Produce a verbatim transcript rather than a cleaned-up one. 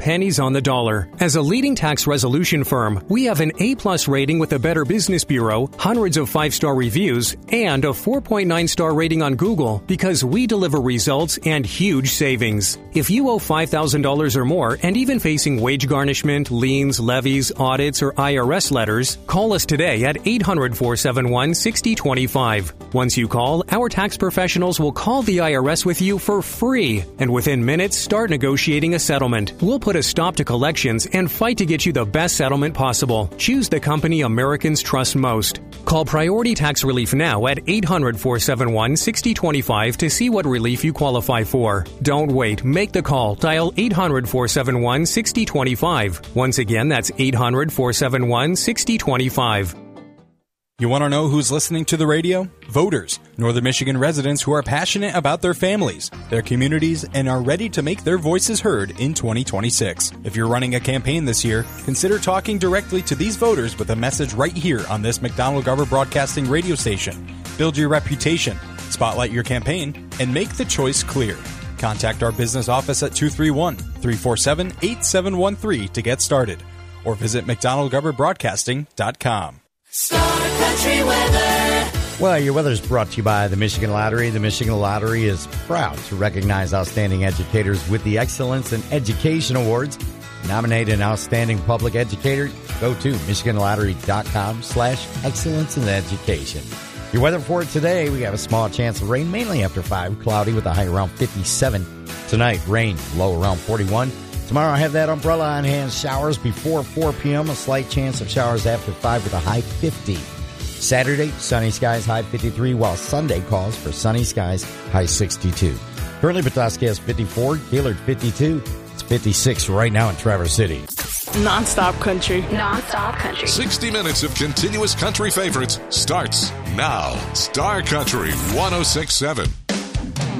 pennies on the dollar. As a leading tax resolution firm, we have an A-plus rating with the Better Business Bureau, hundreds of five-star reviews, and a four point nine star rating on Google because we deliver results and huge savings. If you owe five thousand dollars or more and even facing wage garnishment, liens, levies, audits, or I R S letters, call us today at eight hundred, four seven one, six zero two five. Once you call, our tax professionals will call the I R S with you for free, and within minutes, start negotiating a settlement. We'll put a stop to collections and fight to get you the best settlement possible. Choose the company Americans trust most. Call Priority Tax Relief now at eight hundred, four seven one, six zero two five to see what relief you qualify for. Don't wait. Make the call. Dial eight hundred, four seven one, six zero two five. Once again, that's eight hundred, four seven one, six zero two five. You want to know who's listening to the radio? Voters, Northern Michigan residents who are passionate about their families, their communities, and are ready to make their voices heard in twenty twenty-six. If you're running a campaign this year, consider talking directly to these voters with a message right here on this McDonald-Garber Broadcasting radio station. Build your reputation, spotlight your campaign, and make the choice clear. Contact our business office at two three one, three four seven, eight seven one three to get started, or visit mcdonald garber broadcasting dot com. Star Country Weather. Well, your weather is brought to you by the Michigan Lottery. The Michigan Lottery is proud to recognize outstanding educators with the Excellence in Education Awards. Nominate an outstanding public educator. Go to michigan lottery dot com slash excellence in education. Your weather for today, we have a small chance of rain, mainly after five, cloudy with a high around fifty-seven. Tonight, rain, low around forty-one. Tomorrow, I have that umbrella on hand. Showers before four p.m. A slight chance of showers after five with a high fifty. Saturday, sunny skies, high fifty-three, while Sunday calls for sunny skies, high sixty-two. Currently, Petoskey has fifty-four, Gaylord fifty-two. It's fifty-six right now in Traverse City. Non-stop country. Non-stop country. sixty minutes of continuous country favorites starts now. Star Country one oh six point seven.